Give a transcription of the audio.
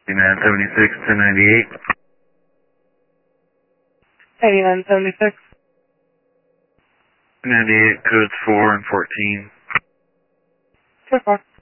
8976 1098. 8976. 98 codes 4 and 14. 4-4.